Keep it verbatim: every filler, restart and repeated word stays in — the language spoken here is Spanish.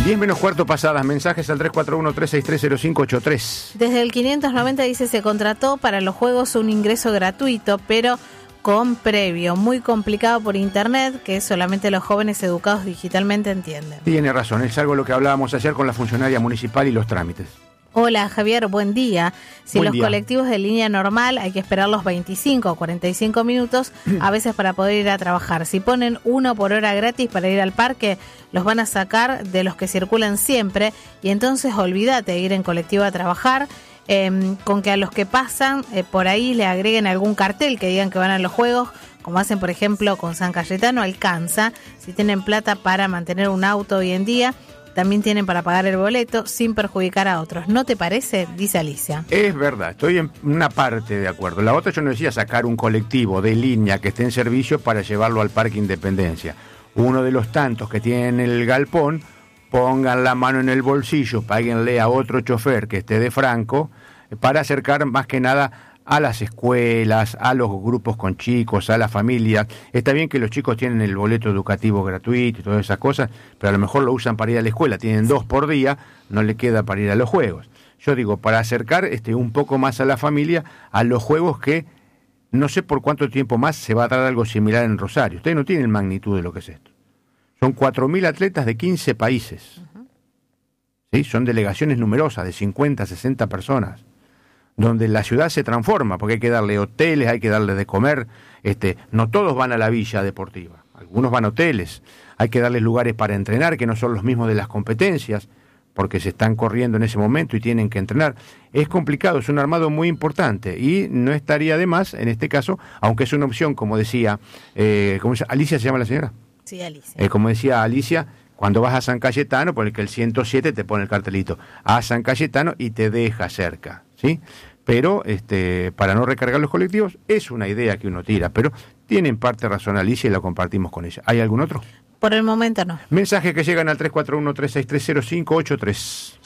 diez menos cuarto pasadas, mensajes al tres cuatro uno, tres seis tres, cero cinco ocho tres. Desde el quinientos noventa dice, se contrató para los juegos un ingreso gratuito, pero con previo, muy complicado por internet, que solamente los jóvenes educados digitalmente entienden. Tiene razón, es algo de lo que hablábamos ayer con la funcionaria municipal y los trámites. Hola Javier, buen día. Si Buen los día. colectivos de línea normal hay que esperar los veinticinco o cuarenta y cinco minutos, a veces para poder ir a trabajar. Si ponen uno por hora gratis para ir al parque, los van a sacar de los que circulan siempre y entonces olvídate de ir en colectivo a trabajar. Eh, con que a los que pasan eh, por ahí le agreguen algún cartel que digan que van a los juegos, como hacen por ejemplo con San Cayetano, alcanza. Si tienen plata para mantener un auto hoy en día, también tienen para pagar el boleto sin perjudicar a otros. ¿No te parece? Dice Alicia. Es verdad, estoy en una parte de acuerdo. La otra, yo no decía sacar un colectivo de línea que esté en servicio para llevarlo al Parque Independencia. Uno de los tantos que tienen el galpón, pongan la mano en el bolsillo, páguenle a otro chofer que esté de franco, para acercar más que nada a las escuelas, a los grupos con chicos, a las familias. Está bien que los chicos tienen el boleto educativo gratuito y todas esas cosas, pero a lo mejor lo usan para ir a la escuela, tienen dos por día, no le queda para ir a los juegos. Yo digo, para acercar este, un poco más a la familia a los juegos que no sé por cuánto tiempo más se va a dar algo similar en Rosario. Ustedes no tienen magnitud de lo que es esto. Son cuatro mil atletas de quince países. Uh-huh. ¿Sí? Son delegaciones numerosas de cincuenta, sesenta personas, donde la ciudad se transforma, porque hay que darle hoteles, hay que darle de comer. Este, no todos van a la villa deportiva, algunos van a hoteles. Hay que darles lugares para entrenar, que no son los mismos de las competencias, porque se están corriendo en ese momento y tienen que entrenar. Es complicado, es un armado muy importante y no estaría de más, en este caso, aunque es una opción, como decía, eh, ¿cómo se llama? ¿Alicia se llama la señora? Sí, Alicia. Eh, como decía Alicia, cuando vas a San Cayetano, porque el ciento siete te pone el cartelito, a San Cayetano y te deja cerca, ¿sí? Pero este, para no recargar los colectivos, es una idea que uno tira, pero tiene en parte razón Alicia y la compartimos con ella. ¿Hay algún otro? Por el momento no. Mensajes que llegan al tres cuatro uno, tres seis tres, cero cinco ocho tres.